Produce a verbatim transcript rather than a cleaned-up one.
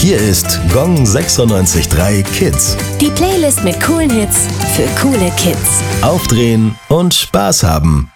Hier ist Gong sechsundneunzig Komma drei Kids. Die Playlist mit coolen Hits für coole Kids. Aufdrehen und Spaß haben.